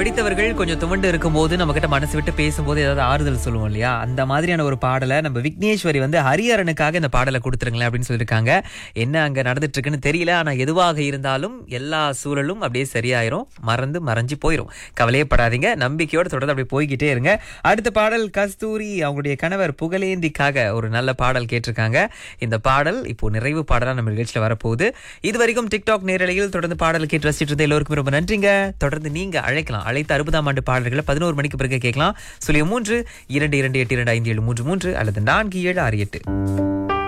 பிடித்தவர்கள் கொஞ்சம் துவண்டு இருக்கும்போது நம்ம கிட்ட மனசு விட்டு பேசும்போது ஏதாவது ஆறுதல் சொல்லுவோம் இல்லையா, அந்த மாதிரியான ஒரு பாடலை நம்ம விக்னேஸ்வரி ஹரிஹரனுக்காக இந்த பாடலை கொடுத்துருங்களேன் அப்படின்னு சொல்லியிருக்காங்க. என்ன அங்க நடந்துட்டு இருக்குன்னு தெரியல, ஆனா எதுவாக இருந்தாலும் எல்லா சூழலும் அப்படியே சரியாயிரும், மறைஞ்சு போயிரும். கவலையப்படாதீங்க, நம்பிக்கையோட தொடர்ந்து அப்படியே போய்கிட்டே இருங்க. அடுத்த பாடல் கஸ்தூரி அவங்களுடைய கணவர் புகழேந்திக்காக ஒரு நல்ல பாடல் கேட்டிருக்காங்க. இந்த பாடல் இப்போ நிறைவு பாடலா நம்ம நிகழ்ச்சியில வரப்போகுது. இது வரைக்கும் டிக்டாக் நேரலையில் தொடர்ந்து பாடல் கேட்டு ரசிச்சுட்டு இருந்த எல்லோருக்கும் ரொம்ப நன்றிங்க. தொடர்ந்து நீங்க அழைக்கலாம். அழைத்த 60ஆம் ஆண்டு பாடல்களை 11 மணிக்கு பிறகு கேட்கலாம். 03 22282573 அல்லது 4768.